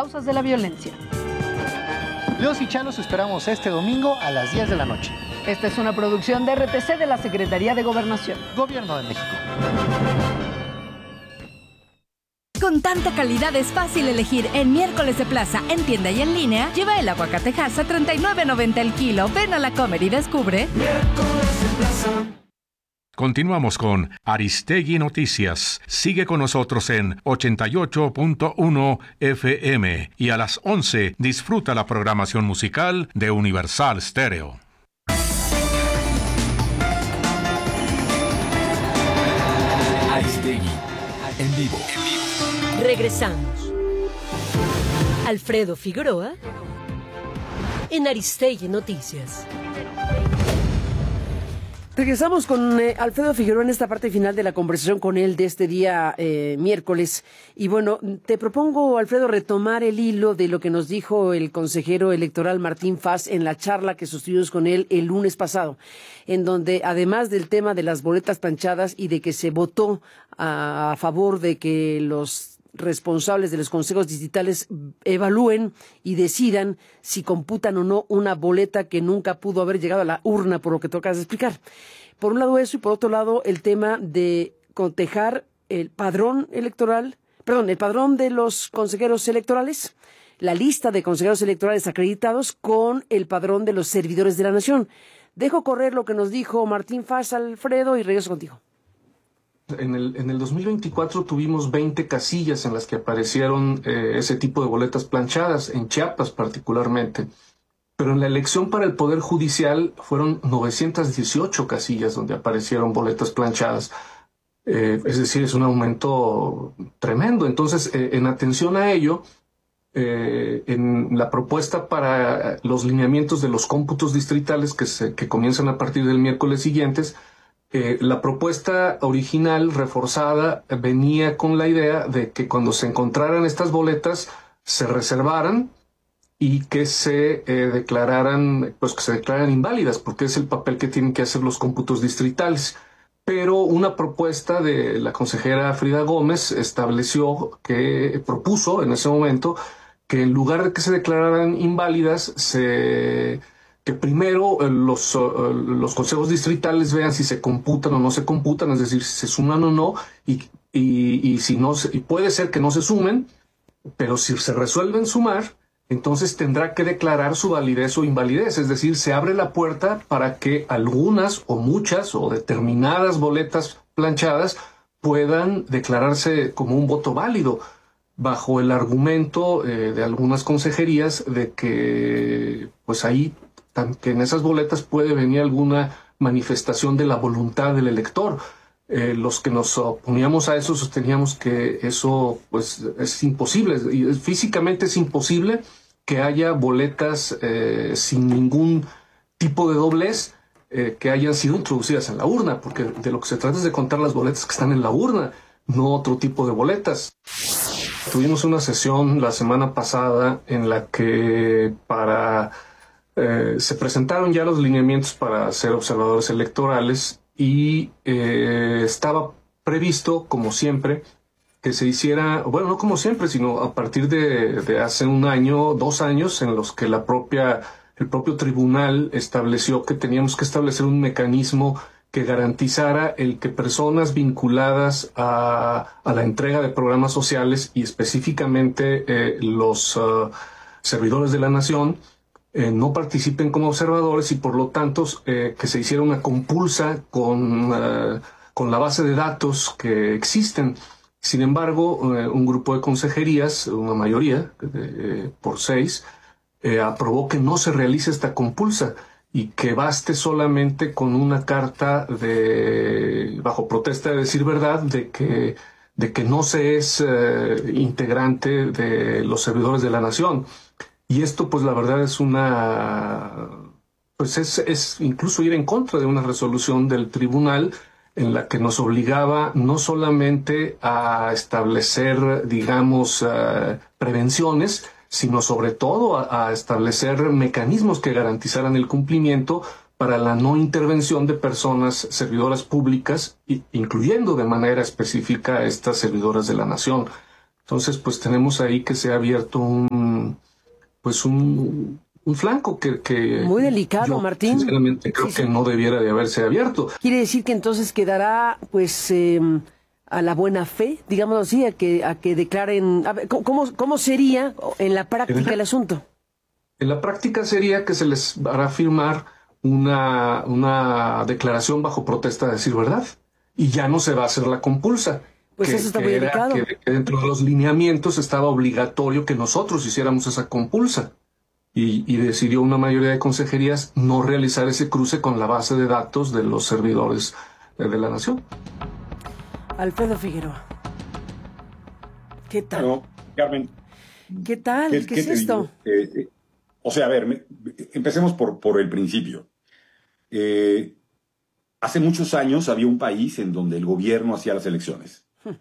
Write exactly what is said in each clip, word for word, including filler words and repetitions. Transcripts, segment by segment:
causas de la violencia. Los y Chalos esperamos este domingo a las diez de la noche. Esta es una producción de R T C de la Secretaría de Gobernación. Gobierno de México. Con tanta calidad es fácil elegir en Miércoles de Plaza, en tienda y en línea. Lleva el aguacatejas a treinta y nueve noventa el kilo. Ven a la Comer y descubre. Miércoles de Plaza. Continuamos con Aristegui Noticias. Sigue con nosotros en ochenta y ocho punto uno F M y a las once disfruta la programación musical de Universal Stereo. Aristegui, en vivo. Regresamos. Alfredo Figueroa en Aristegui Noticias. Regresamos con eh, Alfredo Figueroa en esta parte final de la conversación con él de este día eh, miércoles. Y bueno, te propongo, Alfredo, retomar el hilo de lo que nos dijo el consejero electoral Martín Faz en la charla que sostuvimos con él el lunes pasado, en donde además del tema de las boletas planchadas y de que se votó a, a favor de que los responsables de los consejos distritales evalúen y decidan si computan o no una boleta que nunca pudo haber llegado a la urna, por lo que tú acabas de explicar. Por un lado eso, y por otro lado el tema de cotejar el padrón electoral, perdón, el padrón de los consejeros electorales, la lista de consejeros electorales acreditados con el padrón de los servidores de la nación. Dejo correr lo que nos dijo Martín Faz, Alfredo, y regreso contigo. En el, en el dos mil veinticuatro tuvimos veinte casillas en las que aparecieron eh, ese tipo de boletas planchadas, en Chiapas particularmente. Pero en la elección para el Poder Judicial fueron novecientas dieciocho casillas donde aparecieron boletas planchadas. Eh, es decir, es un aumento tremendo. Entonces, eh, en atención a ello, eh, en la propuesta para los lineamientos de los cómputos distritales que, se, que comienzan a partir del miércoles siguientes, Eh, la propuesta original reforzada venía con la idea de que cuando se encontraran estas boletas se reservaran y que se eh, declararan, pues que se declararan inválidas, porque es el papel que tienen que hacer los cómputos distritales. Pero una propuesta de la consejera Frida Gómez estableció que propuso en ese momento que en lugar de que se declararan inválidas, se que primero los, uh, los consejos distritales vean si se computan o no se computan, es decir, si se suman o no, y, y, y si no se, y puede ser que no se sumen, pero si se resuelven sumar, entonces tendrá que declarar su validez o invalidez, es decir, se abre la puerta para que algunas o muchas o determinadas boletas planchadas puedan declararse como un voto válido, bajo el argumento eh, de algunas consejerías de que pues ahí que en esas boletas puede venir alguna manifestación de la voluntad del elector. Eh, los que nos oponíamos a eso sosteníamos que eso pues es imposible, y físicamente es imposible que haya boletas eh, sin ningún tipo de doblez eh, que hayan sido introducidas en la urna, porque de lo que se trata es de contar las boletas que están en la urna, no otro tipo de boletas. Tuvimos una sesión la semana pasada en la que para Eh, se presentaron ya los lineamientos para ser observadores electorales y eh, estaba previsto, como siempre, que se hiciera, bueno, no como siempre, sino a partir de, de hace un año, dos años, en los que la propia, el propio tribunal estableció que teníamos que establecer un mecanismo que garantizara el que personas vinculadas a, a la entrega de programas sociales y específicamente eh, los uh, servidores de la nación Eh, no participen como observadores y por lo tanto eh, que se hiciera una compulsa con, uh, con la base de datos que existen. Sin embargo, eh, un grupo de consejerías, una mayoría, eh, por seis, eh, aprobó que no se realice esta compulsa y que baste solamente con una carta de, bajo protesta de decir verdad, de que, de que no se es eh, integrante de los servidores de la nación. Y esto, pues la verdad es una, pues es, es incluso ir en contra de una resolución del tribunal en la que nos obligaba no solamente a establecer, digamos, uh, prevenciones, sino sobre todo a, a establecer mecanismos que garantizaran el cumplimiento para la no intervención de personas servidoras públicas, incluyendo de manera específica a estas servidoras de la nación. Entonces, pues tenemos ahí que se ha abierto un, pues un, un flanco que, que muy delicado, yo, Martín. Sinceramente creo sí, que sí. no debiera de haberse abierto. Quiere decir que entonces quedará, pues, eh, a la buena fe, digamos así, a que a que declaren. A ver, ¿cómo, cómo sería en la práctica el asunto? En la práctica sería que se les hará firmar una, una declaración bajo protesta de decir verdad y ya no se va a hacer la compulsa. Pues que, eso está que muy era delicado. Que, que dentro de los lineamientos estaba obligatorio que nosotros hiciéramos esa compulsa. Y, y decidió una mayoría de consejerías no realizar ese cruce con la base de datos de los servidores de la nación. Alfredo Figueroa. ¿Qué tal? Bueno, Carmen. ¿Qué tal? ¿Qué, ¿Qué, ¿qué es esto? Eh, eh, o sea, a ver, me, empecemos por, por el principio. Eh, hace muchos años había un país en donde el gobierno hacía las elecciones. Hmm.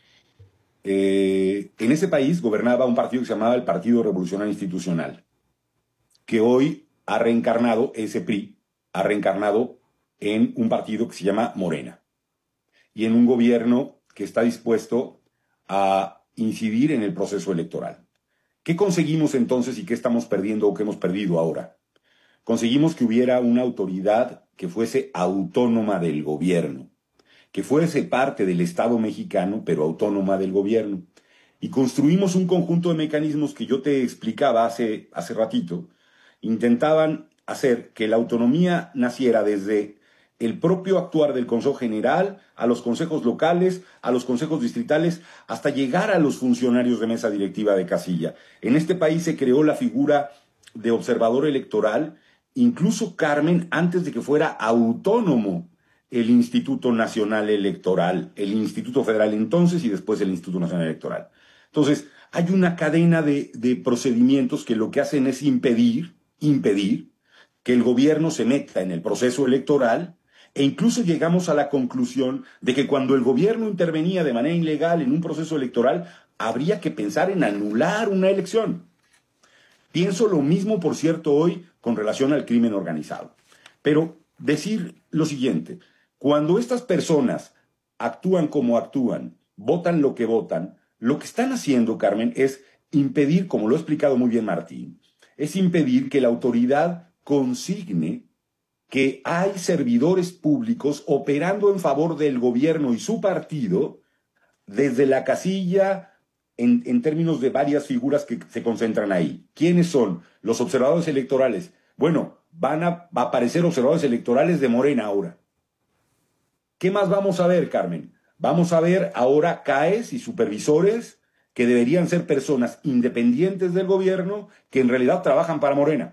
Eh, en ese país gobernaba un partido que se llamaba el Partido Revolucionario Institucional, que hoy ha reencarnado, ese P R I, ha reencarnado en un partido que se llama Morena, y en un gobierno que está dispuesto a incidir en el proceso electoral. ¿Qué conseguimos entonces y qué estamos perdiendo o qué hemos perdido ahora? Conseguimos que hubiera una autoridad que fuese autónoma del gobierno, que fuese parte del Estado mexicano, pero autónoma del gobierno. Y construimos un conjunto de mecanismos que yo te explicaba hace, hace ratito. Intentaban hacer que la autonomía naciera desde el propio actuar del Consejo General, a los consejos locales, a los consejos distritales, hasta llegar a los funcionarios de mesa directiva de casilla. En este país se creó la figura de observador electoral, incluso, Carmen, antes de que fuera autónomo el Instituto Nacional Electoral, el Instituto Federal entonces y después el Instituto Nacional Electoral. Entonces, hay una cadena de, de procedimientos que lo que hacen es impedir, impedir que el gobierno se meta en el proceso electoral. E incluso llegamos a la conclusión de que cuando el gobierno intervenía de manera ilegal en un proceso electoral, habría que pensar en anular una elección. Pienso lo mismo, por cierto, hoy con relación al crimen organizado. Pero decir lo siguiente, cuando estas personas actúan como actúan, votan lo que votan, lo que están haciendo, Carmen, es impedir, como lo ha explicado muy bien Martín, es impedir que la autoridad consigne que hay servidores públicos operando en favor del gobierno y su partido desde la casilla en, en términos de varias figuras que se concentran ahí. ¿Quiénes son? Los observadores electorales. Bueno, van a, va a aparecer observadores electorales de Morena ahora. ¿Qué más vamos a ver, Carmen? Vamos a ver ahora C A Es y supervisores que deberían ser personas independientes del gobierno que en realidad trabajan para Morena.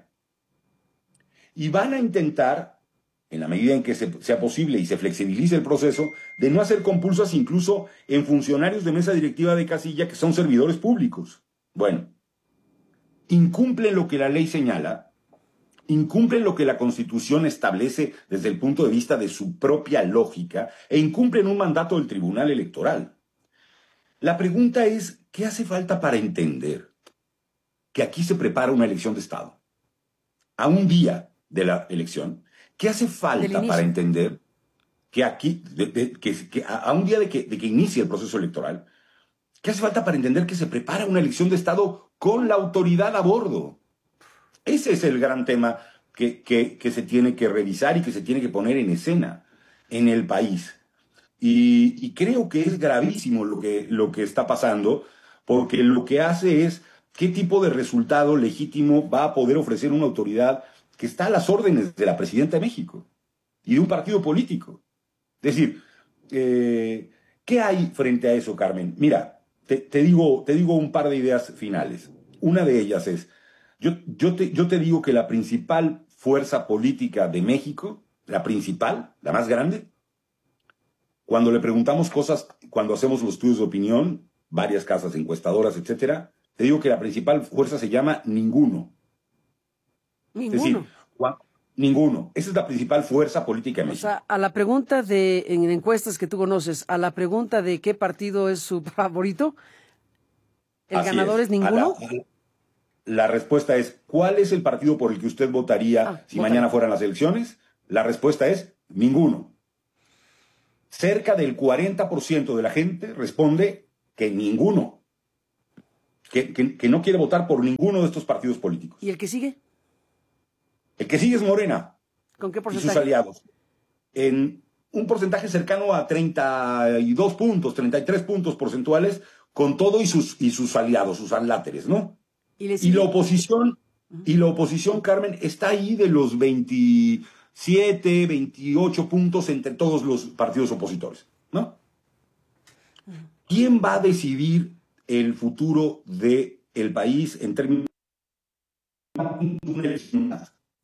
Y van a intentar, en la medida en que se, sea posible y se flexibilice el proceso, de no hacer compulsas incluso en funcionarios de mesa directiva de casilla que son servidores públicos. Bueno, incumplen lo que la ley señala, incumplen lo que la Constitución establece desde el punto de vista de su propia lógica e incumplen un mandato del Tribunal Electoral. La pregunta es, ¿qué hace falta para entender que aquí se prepara una elección de Estado? A un día de la elección, ¿qué hace falta para entender que aquí, de, de, que, que a, a un día de que, de que inicie el proceso electoral, qué hace falta para entender que se prepara una elección de Estado con la autoridad a bordo? Ese es el gran tema que, que, que se tiene que revisar y que se tiene que poner en escena en el país. Y, y creo que es gravísimo lo que, lo que está pasando, porque lo que hace es qué tipo de resultado legítimo va a poder ofrecer una autoridad que está a las órdenes de la presidenta de México y de un partido político. Es decir, eh, ¿qué hay frente a eso, Carmen? Mira, te, te, digo, te digo un par de ideas finales. Una de ellas es, yo, yo, te, yo te digo que la principal fuerza política de México, la principal, la más grande, cuando le preguntamos cosas, cuando hacemos los estudios de opinión, varias casas encuestadoras, etcétera, te digo que la principal fuerza se llama ninguno. Ninguno. Es decir, ninguno. Esa es la principal fuerza política de México. O sea, a la pregunta de, en encuestas que tú conoces, a la pregunta de qué partido es su favorito, ¿el Así ganador es, es ninguno? A la, a la, la respuesta es, ¿cuál es el partido por el que usted votaría ah, si votaría. mañana fueran las elecciones? La respuesta es, ninguno. Cerca del cuarenta por ciento de la gente responde que ninguno. que, que, que no quiere votar por ninguno de estos partidos políticos. ¿Y el que sigue? El que sigue es Morena. ¿Con qué Y porcentaje? sus aliados. En un porcentaje cercano a treinta y dos puntos, treinta y tres puntos porcentuales, con todo y sus, y sus aliados, sus anláteres, ¿no? ¿Y, le y sigue? la oposición, y la oposición, Carmen, está ahí de los veintisiete, veintiocho puntos entre todos los partidos opositores, ¿no? ¿Quién va a decidir el futuro del país en términos de...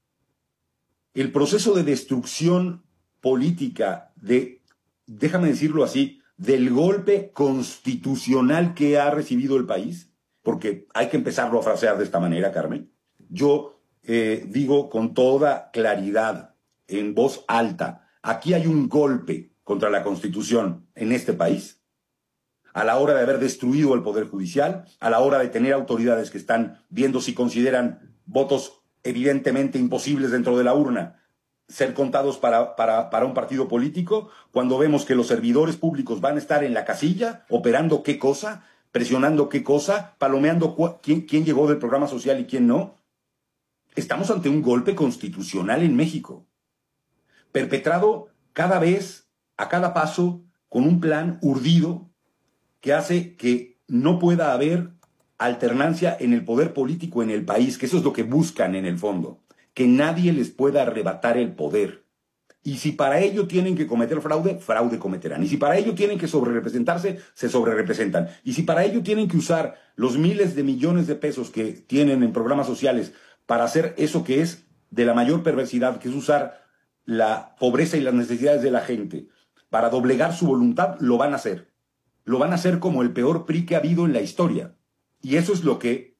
El proceso de destrucción política, de, déjame decirlo así, del golpe constitucional que ha recibido el país, porque hay que empezarlo a frasear de esta manera, Carmen. Yo eh, digo con toda claridad, en voz alta, aquí hay un golpe contra la Constitución en este país, a la hora de haber destruido el Poder Judicial, a la hora de tener autoridades que están viendo si consideran votos evidentemente imposibles dentro de la urna ser contados para, para, para un partido político, cuando vemos que los servidores públicos van a estar en la casilla, operando qué cosa, presionando qué cosa, palomeando quién, quién llegó del programa social y quién no. Estamos ante un golpe constitucional en México, perpetrado cada vez, a cada paso, con un plan urdido que hace que no pueda haber alternancia en el poder político en el país, que eso es lo que buscan en el fondo, que nadie les pueda arrebatar el poder. Y si para ello tienen que cometer fraude, fraude cometerán. Y si para ello tienen que sobrerepresentarse, se sobrerepresentan. Y si para ello tienen que usar los miles de millones de pesos que tienen en programas sociales para hacer eso que es de la mayor perversidad, que es usar la pobreza y las necesidades de la gente para doblegar su voluntad, lo van a hacer. Lo van a hacer como el peor P R I que ha habido en la historia. Y eso es lo que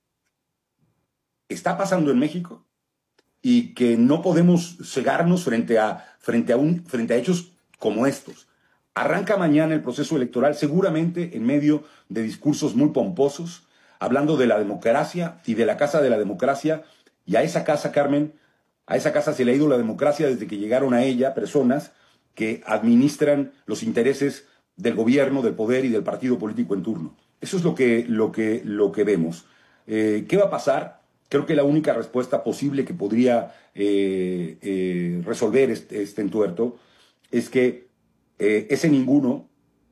está pasando en México y que no podemos cegarnos frente a, frente a, un, frente a hechos como estos. Arranca mañana el proceso electoral, seguramente en medio de discursos muy pomposos, hablando de la democracia y de la casa de la democracia. Y a esa casa, Carmen, a esa casa se le ha ido la democracia desde que llegaron a ella personas que administran los intereses del gobierno, del poder y del partido político en turno. Eso es lo que, lo que, lo que vemos. Eh, ¿Qué va a pasar? Creo que la única respuesta posible que podría eh, eh, resolver este, este entuerto es que eh, ese ninguno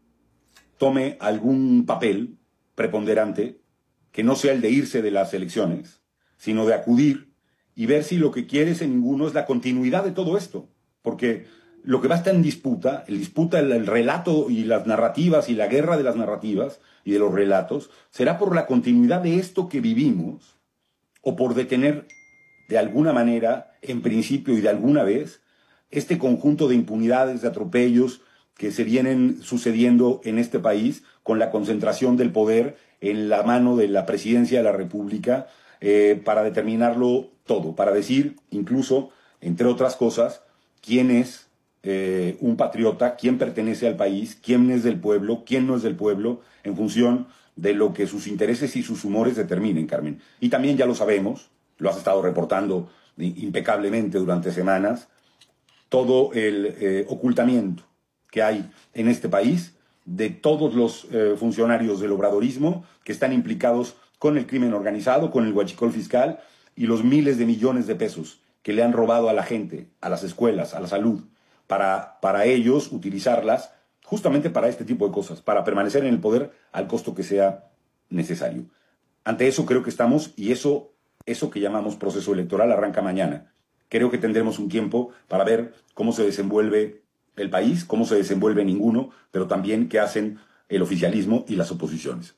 tome algún papel preponderante que no sea el de irse de las elecciones, sino de acudir y ver si lo que quiere ese ninguno es la continuidad de todo esto. Porque lo que va a estar en disputa, el disputa, el, el relato y las narrativas y la guerra de las narrativas y de los relatos, será por la continuidad de esto que vivimos o por detener de alguna manera, en principio y de alguna vez, este conjunto de impunidades, de atropellos que se vienen sucediendo en este país con la concentración del poder en la mano de la presidencia de la República eh, para determinarlo todo, para decir incluso, entre otras cosas, quién es Eh, un patriota, quién pertenece al país, quién es del pueblo, quién no es del pueblo, en función de lo que sus intereses y sus humores determinen, Carmen. Y también ya lo sabemos, lo has estado reportando impecablemente durante semanas, todo el eh, ocultamiento que hay en este país de todos los eh, funcionarios del obradorismo que están implicados con el crimen organizado, con el huachicol fiscal y los miles de millones de pesos que le han robado a la gente, a las escuelas, a la salud, Para, para ellos utilizarlas justamente para este tipo de cosas, para permanecer en el poder al costo que sea necesario. Ante eso creo que estamos, y eso, eso que llamamos proceso electoral arranca mañana. Creo que tendremos un tiempo para ver cómo se desenvuelve el país, cómo se desenvuelve ninguno, pero también qué hacen el oficialismo y las oposiciones.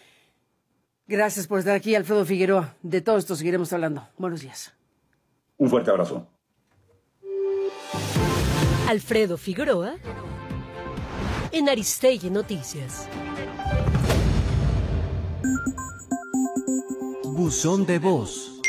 Gracias por estar aquí, Alfredo Figueroa. De todo esto seguiremos hablando. Buenos días. Un fuerte abrazo. Alfredo Figueroa en Aristegui Noticias. Buzón de voz.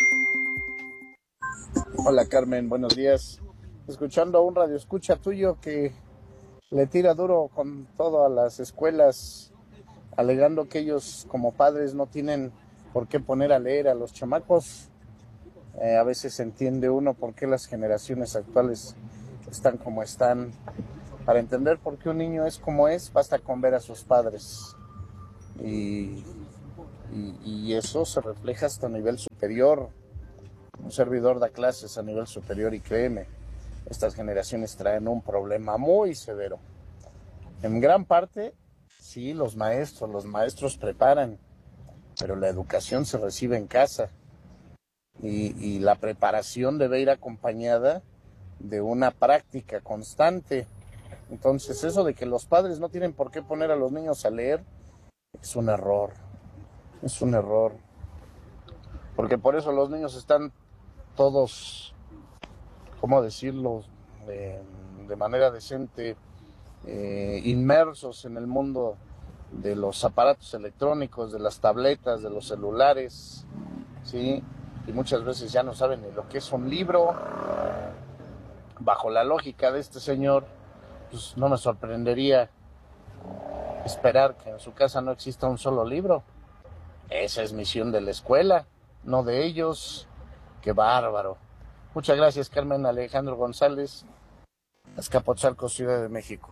Hola Carmen, buenos días. Escuchando a un radioescucha tuyo que le tira duro con todo a las escuelas, alegando que ellos como padres no tienen por qué poner a leer a los chamacos. Eh, a veces entiende uno por qué las generaciones actuales están como están. Para entender por qué un niño es como es, basta con ver a sus padres. Y Y, y eso se refleja hasta a nivel superior. Un servidor da clases a nivel superior y créeme, estas generaciones traen un problema muy severo. En gran parte, sí, los maestros, los maestros preparan, pero la educación se recibe en casa y, y la preparación debe ir acompañada de una práctica constante. Entonces, eso de que los padres no tienen por qué poner a los niños a leer es un error, es un error, porque por eso los niños están todos, ¿cómo decirlo?, de, de manera decente, eh, inmersos en el mundo de los aparatos electrónicos, de las tabletas, de los celulares, ¿sí? Y muchas veces ya no saben ni lo que es un libro. Bajo la lógica de este señor, pues no me sorprendería esperar que en su casa no exista un solo libro. Esa es misión de la escuela, no de ellos. ¡Qué bárbaro! Muchas gracias, Carmen Alejandro González, Azcapotzalco, Ciudad de México.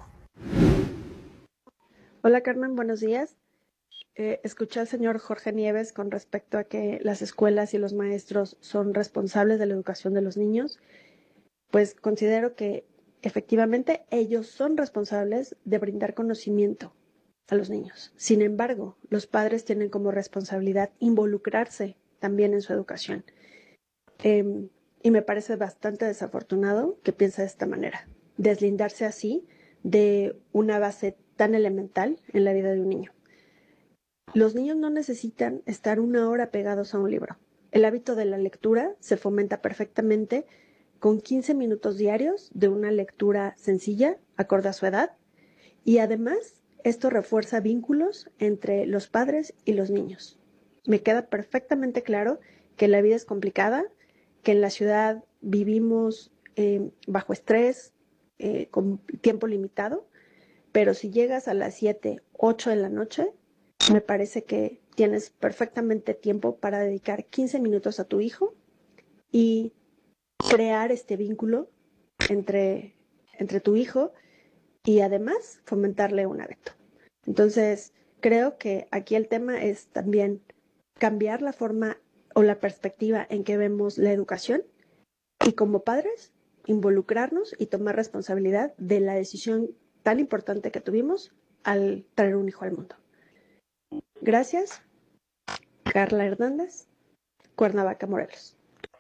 Hola, Carmen, buenos días. Eh, escuché al señor Jorge Nieves con respecto a que las escuelas y los maestros son responsables de la educación de los niños. Pues considero que efectivamente ellos son responsables de brindar conocimiento a los niños. Sin embargo, los padres tienen como responsabilidad involucrarse también en su educación. Eh, y me parece bastante desafortunado que piense de esta manera, deslindarse así de una base tan elemental en la vida de un niño. Los niños no necesitan estar una hora pegados a un libro. El hábito de la lectura se fomenta perfectamente con quince minutos diarios de una lectura sencilla, acorde a su edad, y además esto refuerza vínculos entre los padres y los niños. Me queda perfectamente claro que la vida es complicada, que en la ciudad vivimos eh, bajo estrés, eh, con tiempo limitado, pero si llegas a las siete, ocho de la noche, me parece que tienes perfectamente tiempo para dedicar quince minutos a tu hijo y crear este vínculo entre, entre tu hijo y además fomentarle un hábito. Entonces, creo que aquí el tema es también cambiar la forma o la perspectiva en que vemos la educación y como padres involucrarnos y tomar responsabilidad de la decisión tan importante que tuvimos al traer un hijo al mundo. Gracias. Carla Hernández, Cuernavaca, Morelos.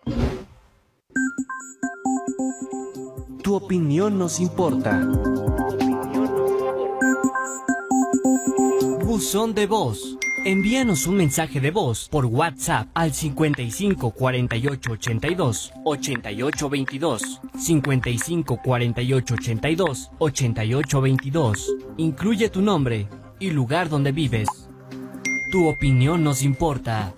Tu opinión nos importa. Buzón de voz. Envíanos un mensaje de voz por WhatsApp al cincuenta y cinco cuarenta y ocho ochenta y dos ochenta y ocho veintidós, cincuenta y cinco cuarenta y ocho ochenta y dos ochenta y ocho veintidós. Incluye tu nombre y lugar donde vives. Tu opinión nos importa.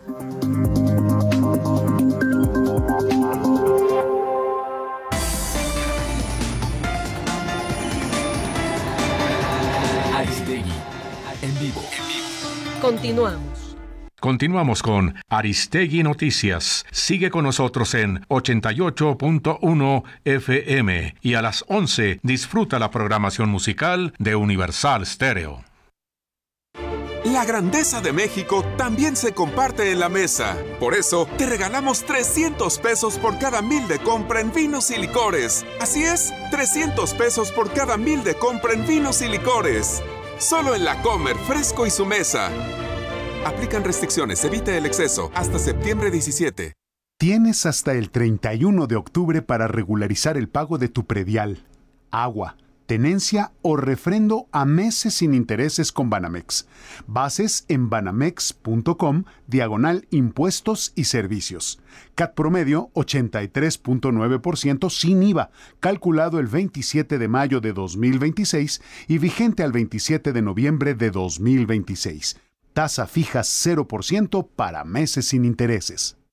Aristegui, en vivo. Continuamos. Continuamos con Aristegui Noticias. Sigue con nosotros en ochenta y ocho punto uno F M y a las once disfruta la programación musical de Universal Stereo. La grandeza de México también se comparte en la mesa. Por eso, te regalamos trescientos pesos por cada mil de compra en vinos y licores. Así es, trescientos pesos por cada mil de compra en vinos y licores. Solo en La Comer, Fresco y Su Mesa. Aplican restricciones, evita el exceso. Hasta septiembre diecisiete. Tienes hasta el treinta y uno de octubre para regularizar el pago de tu predial, agua, tenencia o refrendo a meses sin intereses con Banamex. Bases en banamex punto com, diagonal impuestos y servicios. C A T promedio ochenta y tres punto nueve por ciento sin I V A, calculado el veintisiete de mayo de dos mil veintiséis y vigente al veintisiete de noviembre de dos mil veintiséis. Tasa fija cero por ciento para meses sin intereses.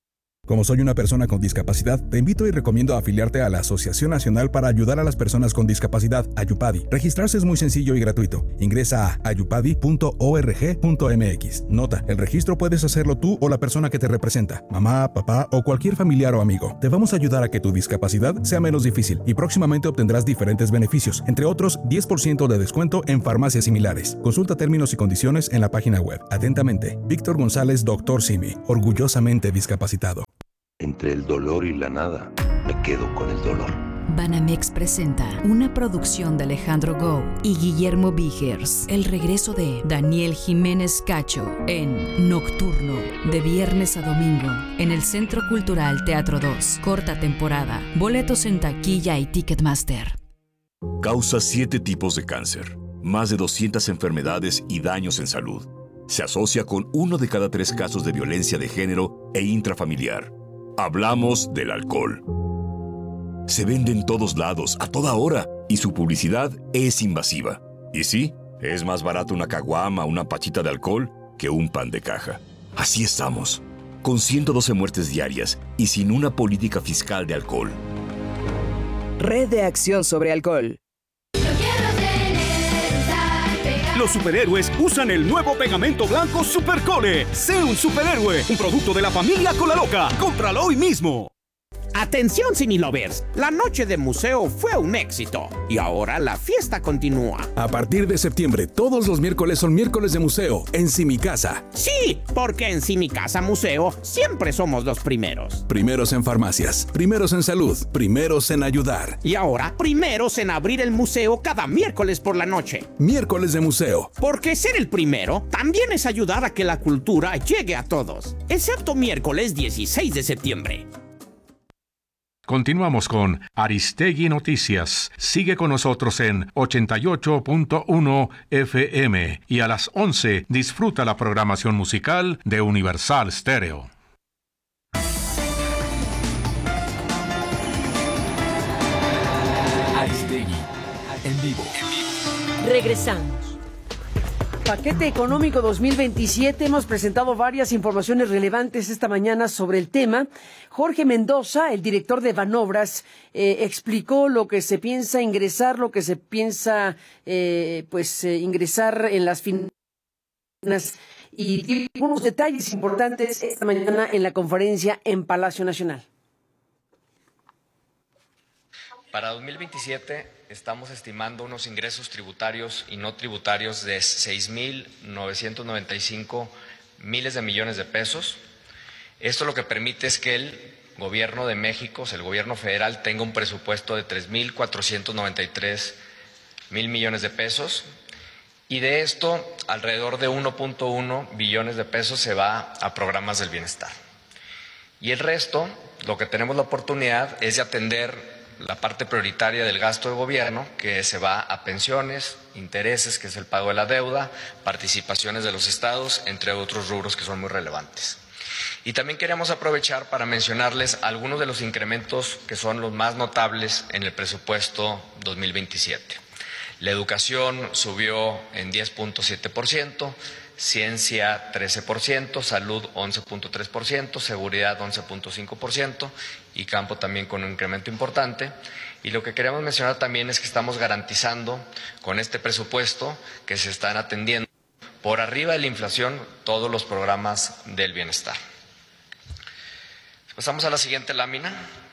Como soy una persona con discapacidad, te invito y recomiendo afiliarte a la Asociación Nacional para Ayudar a las Personas con Discapacidad, Ayupadi. Registrarse es muy sencillo y gratuito. Ingresa a ayupadi punto org punto mx. Nota, el registro puedes hacerlo tú o la persona que te representa, mamá, papá o cualquier familiar o amigo. Te vamos a ayudar a que tu discapacidad sea menos difícil y próximamente obtendrás diferentes beneficios, entre otros diez por ciento de descuento en farmacias similares. Consulta términos y condiciones en la página web. Atentamente, Víctor González, doctor Simi, orgullosamente discapacitado. Entre el dolor y la nada, me quedo con el dolor. Banamex presenta una producción de Alejandro Gou y Guillermo Vigers. El regreso de Daniel Jiménez Cacho en Nocturno, de viernes a domingo, en el Centro Cultural Teatro dos. Corta temporada. Boletos en taquilla y Ticketmaster. Causa siete tipos de cáncer, más de doscientas enfermedades y daños en salud. Se asocia con uno de cada tres casos de violencia de género e intrafamiliar. Hablamos del alcohol. Se vende en todos lados, a toda hora, y su publicidad es invasiva. Y sí, es más barato una caguama o una pachita de alcohol que un pan de caja. Así estamos, con ciento doce muertes diarias y sin una política fiscal de alcohol. Red de Acción sobre Alcohol. Los superhéroes usan el nuevo pegamento blanco Supercole. Sé un superhéroe, un producto de la familia Cola Loca. Cómpralo hoy mismo. Atención, Cinelovers, la noche de museo fue un éxito y ahora la fiesta continúa. A partir de septiembre, todos los miércoles son miércoles de museo en Simicasa. Sí, porque en Simicasa Museo siempre somos los primeros. Primeros en farmacias, primeros en salud, primeros en ayudar. Y ahora, primeros en abrir el museo cada miércoles por la noche. Miércoles de museo. Porque ser el primero también es ayudar a que la cultura llegue a todos, excepto miércoles dieciséis de septiembre. Continuamos con Aristegui Noticias. Sigue con nosotros en ochenta y ocho punto uno F M y a las once disfruta la programación musical de Universal Stereo. Aristegui, en vivo. Regresamos. Paquete Económico dos mil veintisiete. Hemos presentado varias informaciones relevantes esta mañana sobre el tema. Jorge Mendoza, el director de Banobras, eh, explicó lo que se piensa ingresar, lo que se piensa eh, pues eh, ingresar en las finanzas y dio unos detalles importantes esta mañana en la conferencia en Palacio Nacional. Para dos mil veintisiete estamos estimando unos ingresos tributarios y no tributarios de seis mil novecientos noventa y cinco miles de millones de pesos. Esto lo que permite es que el Gobierno de México, o sea, el Gobierno federal, tenga un presupuesto de tres mil cuatrocientos noventa y tres mil millones de pesos. Y de esto, alrededor de uno punto uno billones de pesos se va a programas del bienestar. Y el resto, lo que tenemos la oportunidad es de atender la parte prioritaria del gasto de gobierno, que se va a pensiones, intereses, que es el pago de la deuda, participaciones de los estados, entre otros rubros que son muy relevantes. Y también queremos aprovechar para mencionarles algunos de los incrementos que son los más notables en el presupuesto dos mil veintisiete. La educación subió en diez punto siete por ciento, ciencia trece por ciento, salud once punto tres por ciento, seguridad once punto cinco por ciento y campo también con un incremento importante. Y lo que queremos mencionar también es que estamos garantizando con este presupuesto que se están atendiendo por arriba de la inflación todos los programas del bienestar. Pasamos a la siguiente lámina.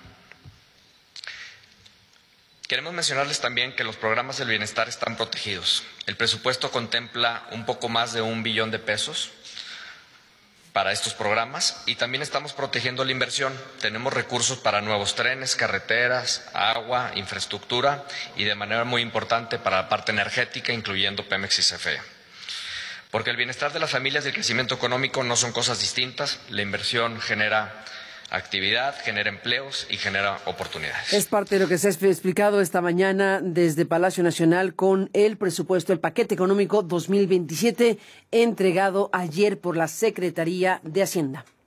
Queremos mencionarles también que los programas del bienestar están protegidos. El presupuesto contempla un poco más de un billón de pesos para estos programas y también estamos protegiendo la inversión. Tenemos recursos para nuevos trenes, carreteras, agua, infraestructura y de manera muy importante para la parte energética, incluyendo Pemex y C F E. Porque el bienestar de las familias y el crecimiento económico no son cosas distintas. La inversión genera actividad, genera empleos y genera oportunidades. Es parte de lo que se ha explicado esta mañana desde Palacio Nacional con el presupuesto, el paquete económico dos mil veintisiete, entregado ayer por la Secretaría de Hacienda.